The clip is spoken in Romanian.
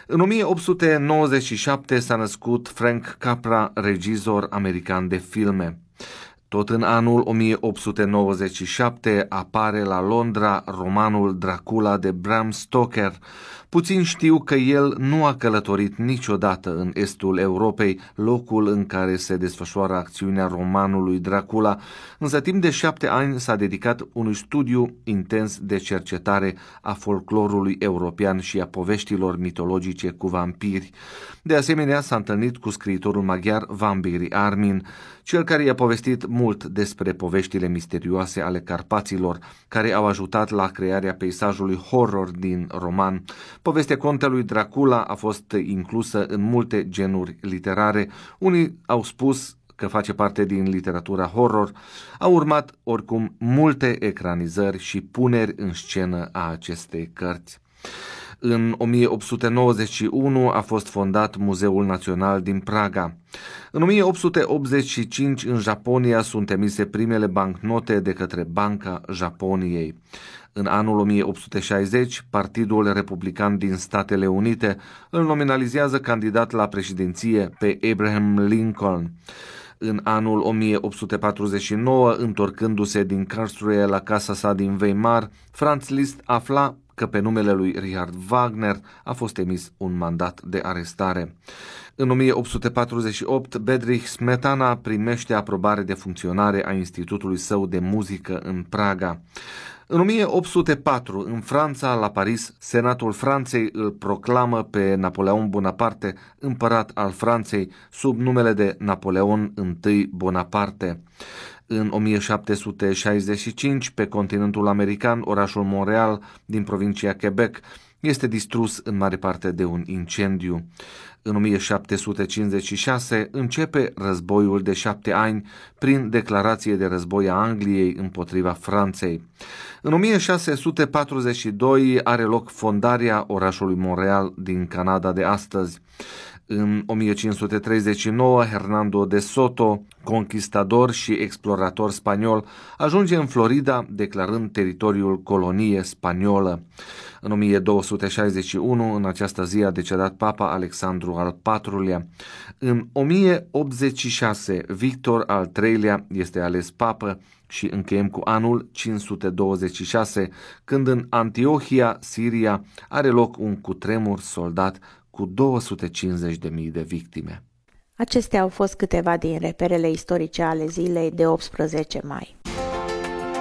În 1897 s-a născut Frank Capra, regizor american de filme. Tot în anul 1897 apare la Londra romanul Dracula de Bram Stoker. Puțin știu că el nu a călătorit niciodată în estul Europei, locul în care se desfășoară acțiunea romanului Dracula, însă timp de 7 ani s-a dedicat unui studiu intens de cercetare a folclorului european și a poveștilor mitologice cu vampiri. De asemenea, s-a întâlnit cu scriitorul maghiar Vambiri Armin, cel care i-a povestit mult despre poveștile misterioase ale Carpaților, care au ajutat la crearea peisajului horror din roman. Povestea contelui Dracula a fost inclusă în multe genuri literare. Unii au spus că face parte din literatura horror. Au urmat oricum multe ecranizări și puneri în scenă a acestei cărți. În 1891 a fost fondat Muzeul Național din Praga. În 1885 în Japonia sunt emise primele bancnote de către Banca Japoniei. În anul 1860, Partidul Republican din Statele Unite îl nominalizează candidat la președinție pe Abraham Lincoln. În anul 1849, întorcându-se din Karlsruhe la casa sa din Weimar, Franz Liszt afla că pe numele lui Richard Wagner a fost emis un mandat de arestare. În 1848, Bedřich Smetana primește aprobare de funcționare a Institutului său de muzică în Praga. În 1804, în Franța, la Paris, Senatul Franței îl proclamă pe Napoleon Bonaparte împărat al Franței sub numele de Napoleon I Bonaparte. În 1765, pe continentul american, orașul Montreal din provincia Quebec este distrus în mare parte de un incendiu. În 1756 începe războiul de 7 ani prin declarație de război a Angliei împotriva Franței. În 1642 are loc fondarea orașului Montreal din Canada de astăzi. În 1539, Hernando de Soto, conquistador și explorator spaniol, ajunge în Florida, declarând teritoriul colonie spaniolă. În 1261, în această zi, a decedat Papa Alexandru al IV-lea. În 1086, Victor al III-lea este ales papă și încheiem cu anul 526, când în Antiohia, Siria, are loc un cutremur soldat cu 250.000 de victime. Acestea au fost câteva din reperele istorice ale zilei de 18 mai.